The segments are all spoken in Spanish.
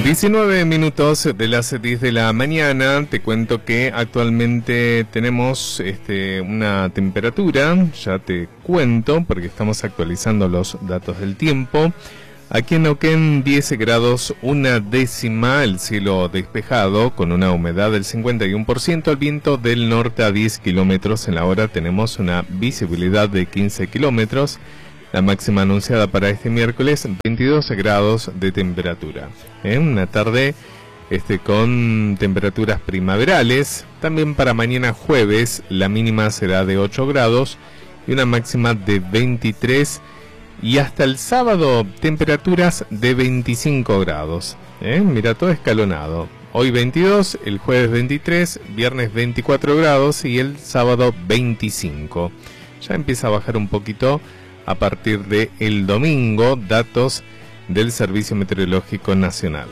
19 minutos de las 10 de la mañana. Te cuento que actualmente tenemos una temperatura, ya te cuento porque estamos actualizando los datos del tiempo. Aquí en Neuquén 10 grados 1/10, el cielo despejado con una humedad del 51%, el viento del norte a 10 kilómetros en la hora, tenemos una visibilidad de 15 kilómetros. La máxima anunciada para este miércoles, 22 grados de temperatura. Una tarde con temperaturas primaverales. También para mañana jueves, la mínima será de 8 grados y una máxima de 23. Y hasta el sábado, temperaturas de 25 grados. Mira, todo escalonado. Hoy 22, el jueves 23, viernes 24 grados y el sábado 25. Ya empieza a bajar un poquito a partir de el domingo, datos del Servicio Meteorológico Nacional.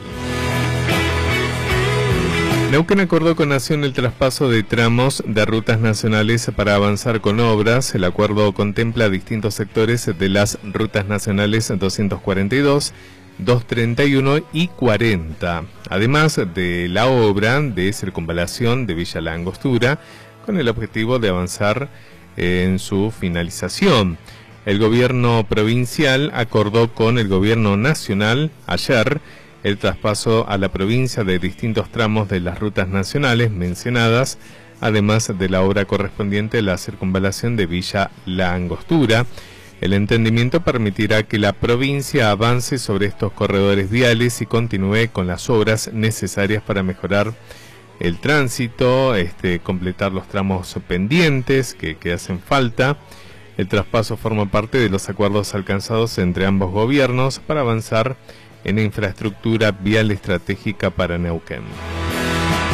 Neuquén acordó con Nación el traspaso de tramos de rutas nacionales para avanzar con obras. El acuerdo contempla distintos sectores de las rutas nacionales 242, 231 y 40, además de la obra de circunvalación de Villa La Angostura, con el objetivo de avanzar en su finalización. El gobierno provincial acordó con el gobierno nacional ayer el traspaso a la provincia de distintos tramos de las rutas nacionales mencionadas, además de la obra correspondiente a la circunvalación de Villa La Angostura. El entendimiento permitirá que la provincia avance sobre estos corredores viales y continúe con las obras necesarias para mejorar el tránsito, completar los tramos pendientes que hacen falta. El traspaso forma parte de los acuerdos alcanzados entre ambos gobiernos para avanzar en infraestructura vial estratégica para Neuquén.